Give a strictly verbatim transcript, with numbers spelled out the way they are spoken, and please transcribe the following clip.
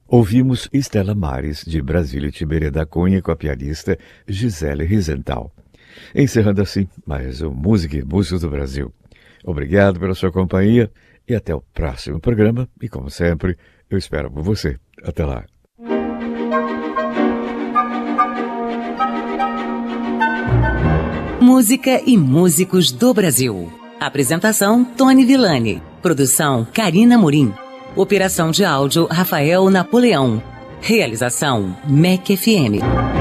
Ouvimos Estela Maris, de Brasília Tiberê da Cunha, com a pianista Gisele Rizental. Encerrando assim mais um Música e Músicos do Brasil. Obrigado pela sua companhia e até o próximo programa. E como sempre, eu espero por você. Até lá. Música e Músicos do Brasil. Apresentação, Tony Villani. Produção, Karina Morim. Operação de áudio, Rafael Napoleão. Realização, M E C F M.